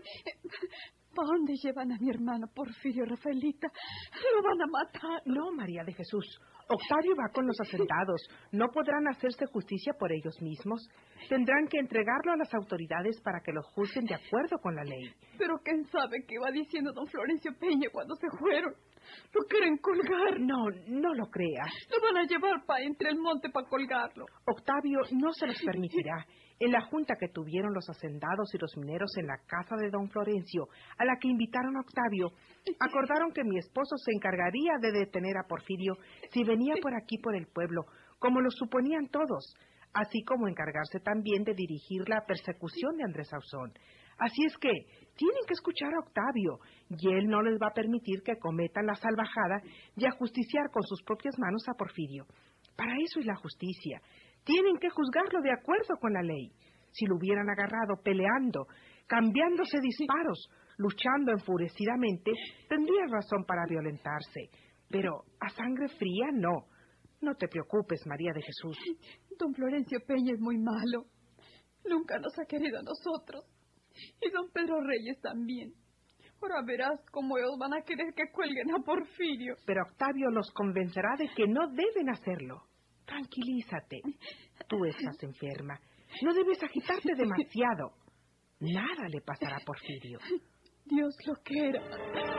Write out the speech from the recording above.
¿Para dónde llevan a mi hermano Porfirio, Rafaelita? ¡Lo van a matar! No, María de Jesús. Octavio va con los hacendados. No podrán hacerse justicia por ellos mismos. Tendrán que entregarlo a las autoridades para que lo juzguen de acuerdo con la ley. Pero quién sabe qué iba diciendo don Florencio Peña cuando se fueron. Lo quieren colgar. No, no lo creas. Lo van a llevar entre el monte para colgarlo. Octavio no se los permitirá. En la junta que tuvieron los hacendados y los mineros en la casa de don Florencio, a la que invitaron a Octavio, acordaron que mi esposo se encargaría de detener a Porfirio si venía por aquí por el pueblo, como lo suponían todos, así como encargarse también de dirigir la persecución de Andrés Ausón. Así es que tienen que escuchar a Octavio, y él no les va a permitir que cometan la salvajada y ajusticiar con sus propias manos a Porfirio. Para eso es la justicia. Tienen que juzgarlo de acuerdo con la ley. Si lo hubieran agarrado peleando, cambiándose disparos, luchando enfurecidamente, tendrían razón para violentarse. Pero a sangre fría, no. No te preocupes, María de Jesús. Don Florencio Peña es muy malo. Nunca nos ha querido a nosotros. Y don Pedro Reyes también. Ahora verás cómo ellos van a querer que cuelguen a Porfirio. Pero Octavio los convencerá de que no deben hacerlo. Tranquilízate. Tú estás enferma. No debes agitarte demasiado. Nada le pasará a Porfirio. Dios lo quiera.